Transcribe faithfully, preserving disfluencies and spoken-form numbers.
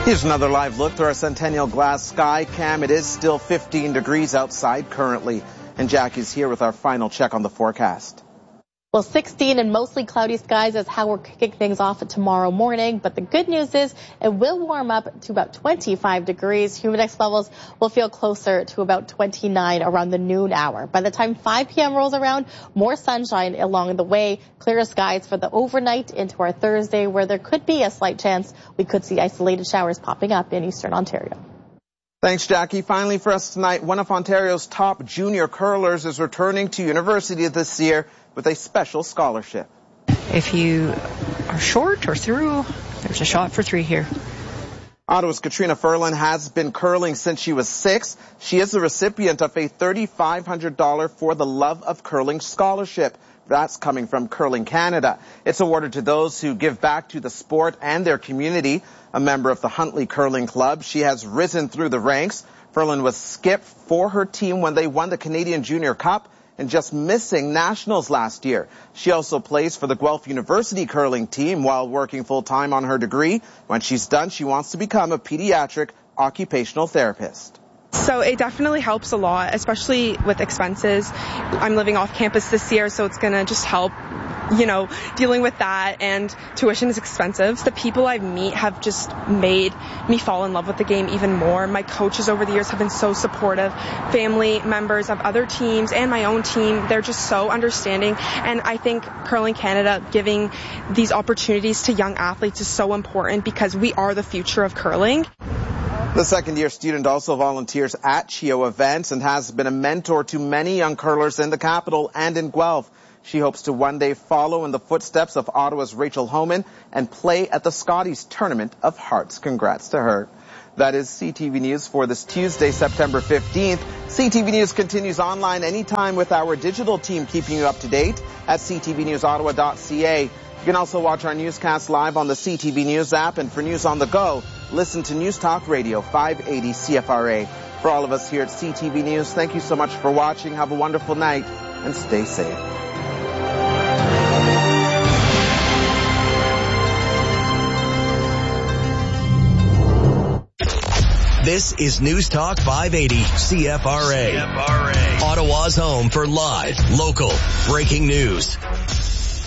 Here's another live look through our Centennial Glass sky cam. It is still fifteen degrees outside currently. And Jackie's here with our final check on the forecast. Well, sixteen and mostly cloudy skies is how we're kicking things off tomorrow morning. But the good news is it will warm up to about twenty-five degrees. Humidex levels will feel closer to about twenty-nine around the noon hour. By the time five p.m. rolls around, more sunshine along the way. Clearer skies for the overnight into our Thursday, where there could be a slight chance we could see isolated showers popping up in eastern Ontario. Thanks, Jackie. Finally for us tonight, one of Ontario's top junior curlers is returning to university this year with a special scholarship. If you are short or through, there's a shot for three here. Ottawa's Katrina Ferland has been curling since she was six. She is the recipient of a three thousand five hundred dollars For the Love of Curling scholarship. That's coming from Curling Canada. It's awarded to those who give back to the sport and their community. A member of the Huntley Curling Club, she has risen through the ranks. Ferland was skip for her team when they won the Canadian Junior Cup and just missing nationals last year. She also plays for the Guelph University curling team while working full-time on her degree. When she's done, she wants to become a pediatric occupational therapist. So it definitely helps a lot, especially with expenses. I'm living off campus this year, so it's going to just help, you know, dealing with that, and tuition is expensive. The people I meet have just made me fall in love with the game even more. My coaches over the years have been so supportive. Family members of other teams and my own team, they're just so understanding. And I think Curling Canada giving these opportunities to young athletes is so important because we are the future of curling. The second-year student also volunteers at C H E O events and has been a mentor to many young curlers in the capital and in Guelph. She hopes to one day follow in the footsteps of Ottawa's Rachel Homan and play at the Scotties Tournament of Hearts. Congrats to her. That is C T V News for this Tuesday, September fifteenth. C T V News continues online anytime with our digital team keeping you up to date at c t v news ottawa dot c a. You can also watch our newscast live on the C T V News app, and for news on the go, listen to News Talk Radio five eighty C F R A. For all of us here at C T V News, thank you so much for watching. Have a wonderful night and stay safe. This is News Talk five eighty C F R A. C F R A. Ottawa's home for live, local, breaking news.